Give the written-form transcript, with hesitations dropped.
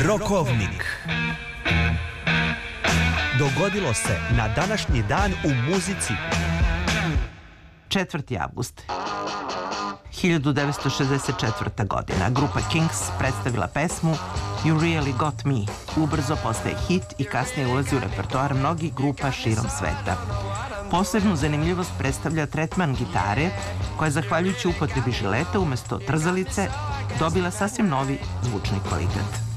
Rokovnik. Dogodilo se na današnji dan u muzici. 4. avgust 1964. godina. Grupa Kings predstavila pesmu You Really Got Me. Ubrzo postaje hit i kasnije ulazi u repertoar mnogih grupa širom sveta. Posebnu zanimljivost predstavlja tretman gitare, koja je zahvaljujući upotrebi žileta umesto trzalice dobila sasvim novi zvučni kvalitet.